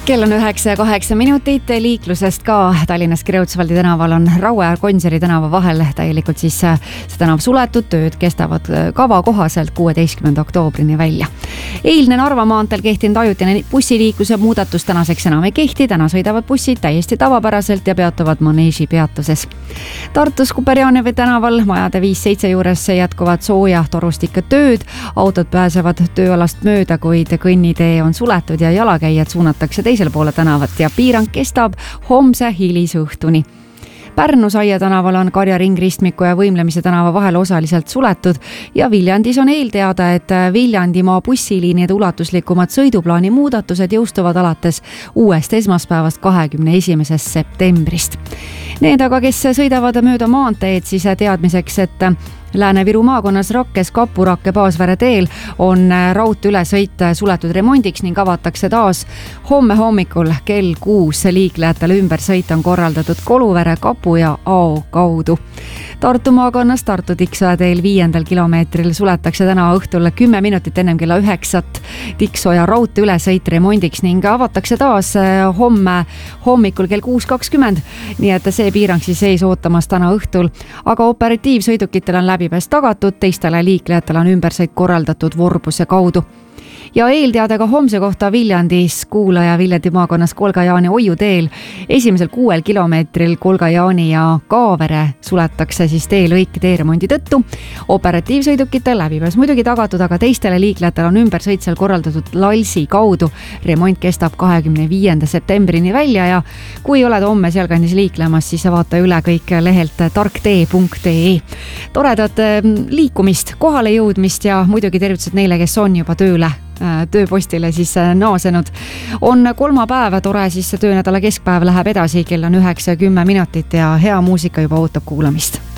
Kell on 9:08 liiklusest ka Tallinnas Kreutzwaldi tänaval on Raue ja Gonsiori tänava vahel täielikult siis see tänav suletud, tööd kestavad kava kohaselt 16. oktoobrini välja. Eilne Narva maanteel kehtinud ajutine bussiliikluse muudatus tänaseks enam ei kehti, täna sõidavad bussid täiesti tavapäraselt ja peatuvad Maneži peatuses. Tartus Kuperjanevi tänaval majade 5-7 juures jätkuvad sooja torustike tööd, autod pääsevad tööalast mööda, kuid kõnnitee on suletud ja jalakäijad suunatakse teisele poole tänavat ja piirang kestab homse hilisõhtuni. Pärnu Saia tänaval on Karja ringristmiku ja Võimlemise tänava vahel osaliselt suletud ja Viljandis on eelteada, et Viljandimaa bussiliinide ulatuslikumad sõiduplaani muudatused jõustuvad alates uuest esmaspäevast 21. septembrist. Need aga, kes sõidavad mööda maanteed, siis teadmiseks, et Lääne-Viru maakonnas Rakkes Kapurakke Paasvere teel on raudtee ülesõit suletud remondiks ning avatakse taas homme hommikul kell 6. Liiklejatele ümbersõit on korraldatud Koluvere, Kapu ja Ao kaudu. Tartu maakonnas Tartu Tiksoja teel 5. kilomeetril suletakse täna õhtul 10 minutit ennem kella 9 Tiksoja raudtee ülesõit remondiks ning avatakse taas homme hommikul kell 6.20. Nii et see piirang siis ees ootamas täna õhtul, aga operatiivsõidukitel on läbipääs tagatud, teistele liiklejatele on ümbersõit korraldatud Vorbuse kaudu. Ja eelteadega homse kohta Viljandis kuulaja Viljandi maakonnas Kolga-Jaani Oiu teel esimesel 6 kilomeetril Kolga-Jaani ja Kaavere suletakse siis teelõik teeremondi tõttu. Operatiivsõidukitel läbipääs muidugi tagatud, aga teistele liiklejatele on ümbersõit seal korraldatud Lalsi kaudu. Remont kestab 25. septembrini välja ja kui oled homme sealkandis liiklemas, siis vaata üle kõik lehelt tarktee.ee. Toredat liikumist, kohale jõudmist ja muidugi tervitused neile, kes on juba tööpostile siis naasenud. On kolmapäev, tore siis töönädala keskpäev läheb edasi, kell on 9:10 ja hea muusika juba ootab kuulamist.